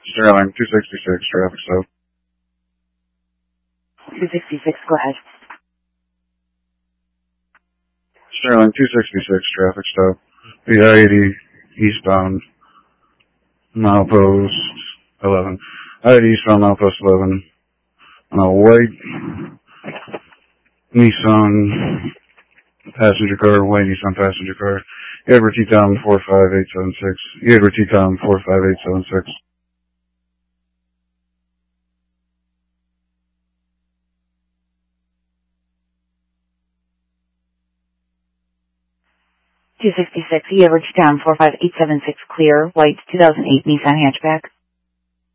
Sterling, 266, traffic stop. 266, go ahead. Sterling, 266, traffic stop. The I-80 eastbound, milepost 11. I-80 eastbound, milepost 11. On a white Nissan passenger car, white Nissan passenger car. Edward T. Tom 45876. Edward T. Tom 45876. 266, Edward T. Tom 45876, clear, white 2008 Nissan hatchback.